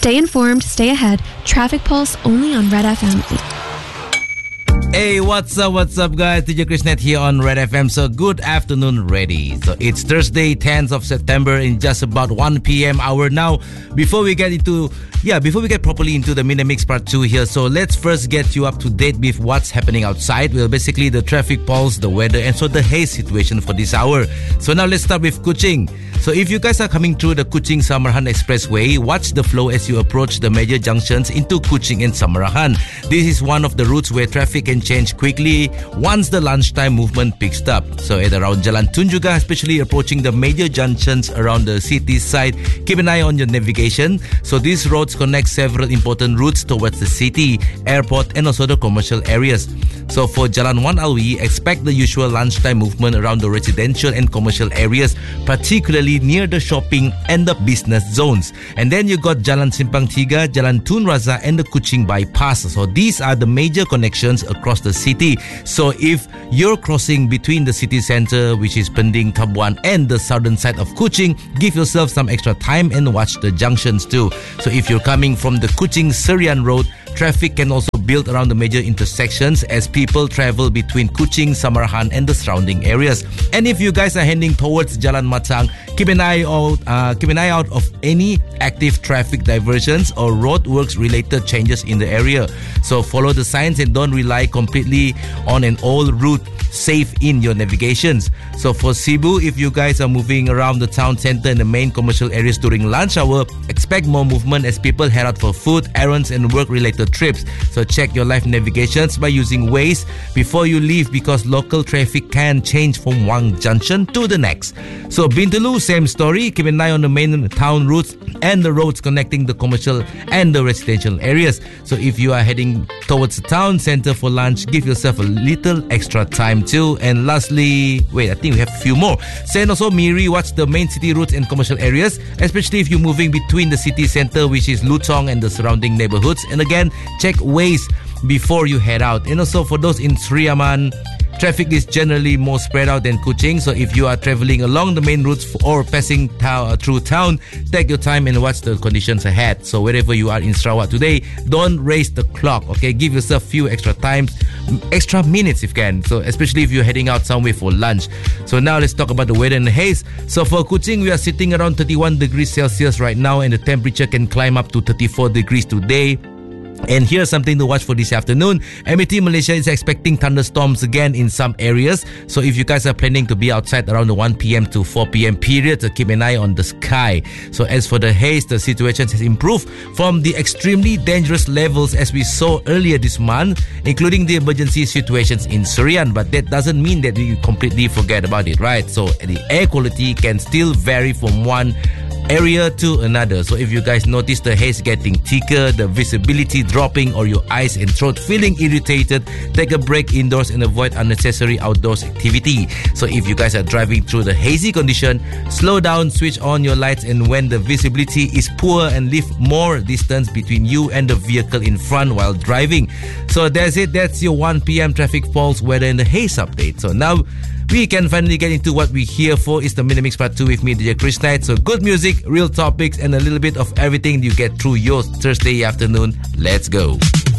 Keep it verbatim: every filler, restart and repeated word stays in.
Stay informed, stay ahead. Traffic Pulse only on Red F M. Hey, what's up, what's up, guys? D J Krishnet here on Red F M. So, good afternoon, ready. So, it's Thursday, tenth of September in just about one p.m. hour now. Before we get into, yeah, before we get properly into the Mini Mix Part two here, so let's first get you up to date with what's happening outside. Well, basically the traffic pulse, the weather, and so the haze situation for this hour. So, now let's start with Kuching. So, if you guys are coming through the Kuching-Samarahan Expressway, watch the flow as you approach the major junctions into Kuching and Samarahan. This is one of the routes where traffic can change quickly once the lunchtime movement picks up. So at around Jalan Tun juga, especially approaching the major junctions around the city side, keep an eye on your navigation. So these roads connect several important routes towards the city, airport, and also the commercial areas. So for Jalan Wan Alwi, expect the usual lunchtime movement around the residential and commercial areas, particularly near the shopping and the business zones. And then you got Jalan Simpang Tiga, Jalan Tun Razak, and the Kuching bypass. So these are the major connections across the city. So if you're crossing between the city center, which is Pending, Tabuan, and the southern side of Kuching, give yourself some extra time and watch the junctions too. So if you're coming from the Kuching Serian Road, traffic can also build around the major intersections as people travel between Kuching, Samarahan, and the surrounding areas. And if you guys are heading towards Jalan Matang, keep an eye out, uh, keep an eye out of any active traffic diversions or roadworks related changes in the area. So follow the signs and don't rely completely on an old route. Safe in your navigations. So for Cebu, if you guys are moving around the town center and the main commercial areas during lunch hour, expect more movement as people head out for food, errands, and work-related trips. So check your live navigations by using Waze before you leave because local traffic can change from one junction to the next. So Bintulu, same story. Keep an eye on the main town routes and the roads connecting the commercial and the residential areas. So if you are heading towards the town center for lunch, give yourself a little extra time too. And lastly, wait, I think we have a few more. So and also Miri, watch the main city routes and commercial areas, especially if you're moving between the city center, which is Lutong, and the surrounding neighborhoods. And again, check Waze before you head out. And also for those in Sri Aman, traffic is generally more spread out than Kuching. So if you are traveling along the main routes or passing ta- through town, take your time and watch the conditions ahead. So wherever you are in Sarawak today, don't race the clock, okay? Give yourself a few extra times, extra minutes if you can. So especially if you're heading out somewhere for lunch. So now let's talk about the weather and the haze. So for Kuching, we are sitting around thirty-one degrees Celsius right now, and the temperature can climb up to thirty-four degrees today. And here's something to watch for this afternoon. M A T Malaysia is expecting thunderstorms again in some areas. So if you guys are planning to be outside around the one p.m. to four p.m. period, so keep an eye on the sky. So as for the haze, the situation has improved from the extremely dangerous levels as we saw earlier this month, including the emergency situations in Serian. But that doesn't mean that we completely forget about it, right? So the air quality can still vary from one area to another. So if you guys notice the haze getting thicker, the visibility dropping, or your eyes and throat feeling irritated, take a break indoors and avoid unnecessary outdoors activity. So if you guys are driving through the hazy condition, slow down, switch on your lights, and when the visibility is poor, and leave more distance between you and the vehicle in front while driving. So that's it. That's your one p.m. traffic pulse, weather, and the haze update. So now we can finally get into what we're here for. Is the Mini Mix Part two with me, D J Krishnet. So good music, real topics, and a little bit of everything you get through your Thursday afternoon. Let's go.